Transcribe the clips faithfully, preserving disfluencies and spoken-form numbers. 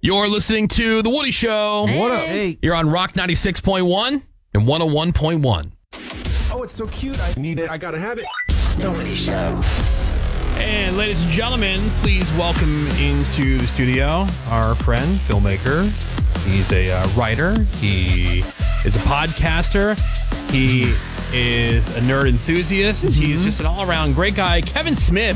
You're listening to The Woody Show. Hey. What up? Hey. You're on Rock ninety-six point one and one oh one point one. Oh, it's so cute. I need it. I gotta have it. The Woody Show. And ladies and gentlemen, please welcome into the studio our friend, filmmaker. He's a uh, writer. He is a podcaster. He is a nerd enthusiast. Mm-hmm. He's just an all-around great guy, Kevin Smith.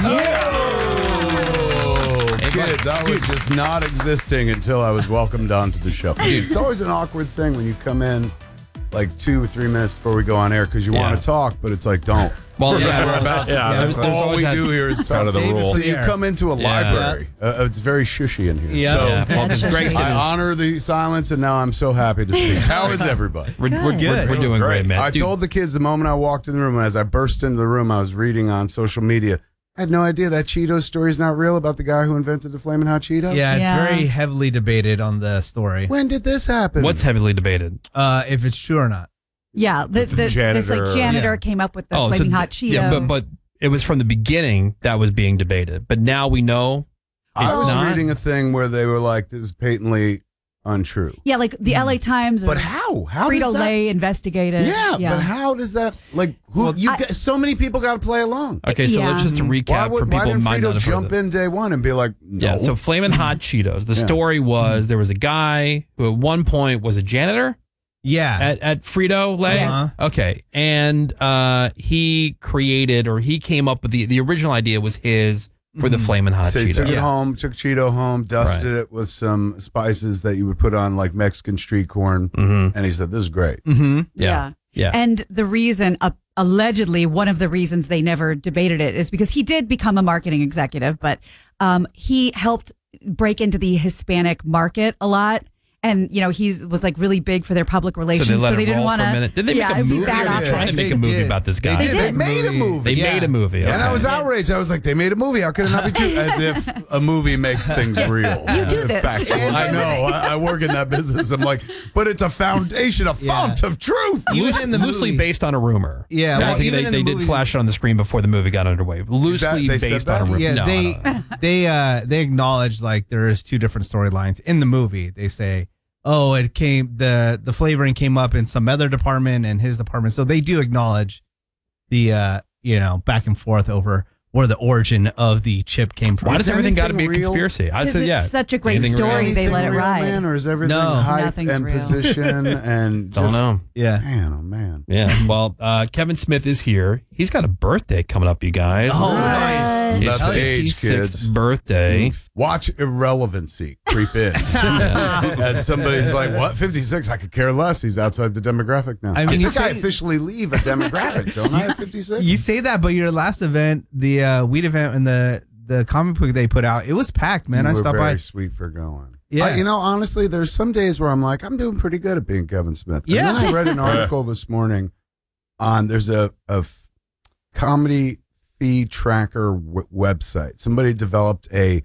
Oh, Hey, kids, buddy. I was just not existing until I was welcomed onto the show. It's always an awkward thing when you come in like two or three minutes before we go on air because you Yeah. want to talk, but it's like, don't. Well, yeah, We're about to. yeah, That's there's- there's all always we that- do here is talk. out of the rule. So you come into a Yeah. library. Uh, it's very shushy in here. Yeah. So Yeah, well, 'cause Greg's I getting- honor the silence, and now I'm so happy to speak. How is everybody? We're, we're, we're, Good. we're doing great, man. I Dude, told the kids the moment I walked in the room, as I burst into the room, I was reading on social media. I had no idea that Cheetos story is not real about the guy who invented the Flamin' Hot Cheeto. Yeah, it's Yeah. very heavily debated on the story. When did this happen? what's heavily debated? Uh, if it's true or not. Yeah, the, the, this janitor. like janitor Yeah. came up with the Oh, so flaming th- hot Cheeto. Yeah, but but it was from the beginning that was being debated. But now we know I it's was not. reading a thing where they were like, "This is patently untrue." yeah, like the L A Times or But how? How Frito does that? Lay investigated. Yeah, but how does that? Like, who? Well, you I- get, so many people got to play along. Okay, so Yeah. let's just to recap Why, would, for why people who didn't might Frito not have heard jump of it. in day one and be like, no. Yeah, so Flamin' Hot Cheetos. The Yeah. story was there was a guy who at one point was a janitor Yeah. at, at Frito Lay. Yes. Okay, and uh, he created or he came up with the the original idea was his for the Flamin' Hot So you Cheeto. took it Yeah. home, took Cheeto home, dusted Right. it with some spices that you would put on like Mexican street corn, Mm-hmm. and he said, "This is great." mm-hmm. Yeah. Yeah. And the reason, uh, allegedly, one of the reasons they never debated it is because he did become a marketing executive, but um, he helped break into the Hispanic market a lot. And, you know, he was like really big for their public relations. So they let it didn't roll want for a minute. Did they make yeah, a it'd be movie? bad Or optics. they trying to make a They movie did. about this guy? They They did. made a movie. They Yeah. made a movie. And I okay. was outraged. I was like, they made a movie. How could it not be true? As if a movie makes things real. You do this. Factual. I know. I, I work in that business. I'm like, but it's a foundation, a Yeah. font of truth. Even Loose- in the loosely movie- based on a rumor. Yeah, And I well, think even they, in they the did movie- flash it on the screen before the movie got underway. Loosely they said based that? on a rumor. Yeah, no, they no, no. they uh they acknowledge like there is two different storylines in the movie. They say, "Oh, it came the the flavoring came up in some other department and his department." So they do acknowledge the uh you know back and forth over where the origin of the chip came from. Why Is does everything got to be a anything real? conspiracy? I Because said, it's yeah. such a great Anything real? story. They Anything let it real, ride. man, or is everything No. hype Nothing's and real. position and Don't just, know. Yeah. Man, oh man. Yeah. Well, uh, Kevin Smith is here. He's got a birthday coming up, you guys. Oh, Nice. nice. His That's age, fifty-sixth kids. birthday. Watch irrelevancy creep in. As somebody's like, what? fifty-six? I could care less. He's outside the demographic now. I I, mean, you think I say- officially leave a demographic, don't I, at fifty-six? You say that, but your last event, the uh, weed event and the the comic book they put out, it was packed, man. You I were stopped very by. sweet for going. Yeah. I- you know, honestly, there's some days where I'm like, I'm doing pretty good at being Kevin Smith. And Yeah. then I read an article this morning on there's a, a f- comedy fee tracker w- website. Somebody developed a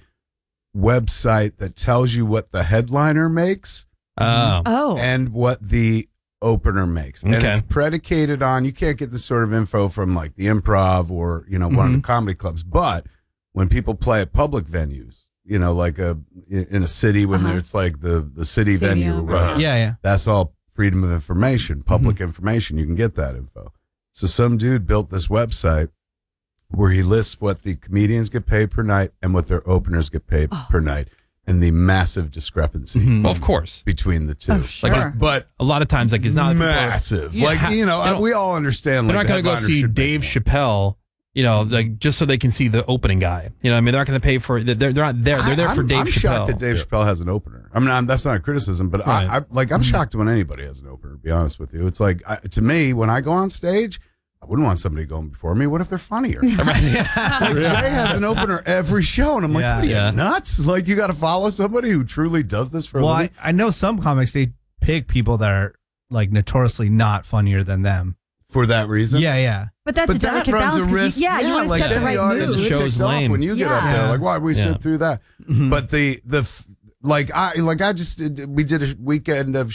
website that tells you what the headliner makes Oh. Oh. and what the opener makes. And Okay. it's predicated on, you can't get this sort of info from like the Improv or, you know, one of the comedy clubs. But when people play at public venues, you know, like a in a city when Uh-huh. there's like the, the city venue or Stadium. whatever, Yeah, yeah. that's all freedom of information, public information. You can get that info. So some dude built this website where he lists what the comedians get paid per night and what their openers get paid Oh. per night, and the massive discrepancy Mhm. Well, of course. between the two. Oh, sure. But, but A lot of times, like, it's not massive. Yeah. Like, you know, They don't- we all understand. They're like, not going the to go headliner see should Dave make Chappelle, you know, like just so they can see the opening guy. You know, what I mean, they're not going to pay for. They're they're not there. They're there I- for I'm, Dave I'm Chappelle. shocked that Dave Chappelle has an opener. I mean, I'm, that's not a criticism, but Right. I, I like I'm shocked when anybody has an opener. To be honest with you, it's like I, to me when I go on stage, I wouldn't want somebody going before me. What if they're funnier? Like, Jay has an opener every show, and I'm like, Yeah. what are you Yeah. nuts? Like you got to follow somebody who truly does this for a Well, living. I, I know some comics, they pick people that are like notoriously not funnier than them. For that reason, Yeah, yeah. But that's but a that delicate runs balance. a 'cause you- risk. yeah, you want to like set the then right audience mood. Show's ticks off lame. when you get up Yeah. there. Like, why would we Yeah. sit through that? Mhm. But the the f- like I like I just did, we did a weekend of